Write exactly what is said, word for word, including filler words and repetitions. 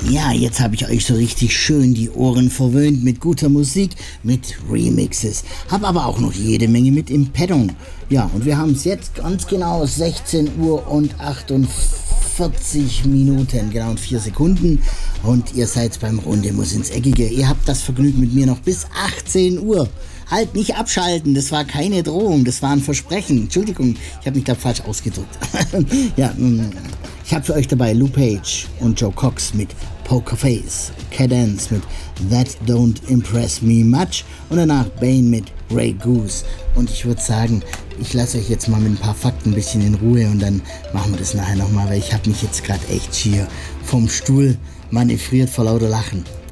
Ja, jetzt habe ich euch so richtig schön die Ohren verwöhnt mit guter Musik, mit Remixes. Hab aber auch noch jede Menge mit im Petto. Ja, und wir haben es jetzt ganz genau sechzehn Uhr und achtundvierzig Minuten, genau und vier Sekunden. Und ihr seid beim Runde muss ins Eckige. Ihr habt das Vergnügen mit mir noch bis achtzehn Uhr. Halt, nicht abschalten, das war keine Drohung, das war ein Versprechen. Entschuldigung, ich habe mich da falsch ausgedrückt. Ja, ich habe für euch dabei Lou Page und Joe Cox mit Pokerface, Cadence mit That Don't Impress Me Much und danach Bane mit Grey Goose. Und ich würde sagen, ich lasse euch jetzt mal mit ein paar Fakten ein bisschen in Ruhe und dann machen wir das nachher nochmal, weil ich habe mich jetzt gerade echt schier vom Stuhl manövriert vor lauter Lachen.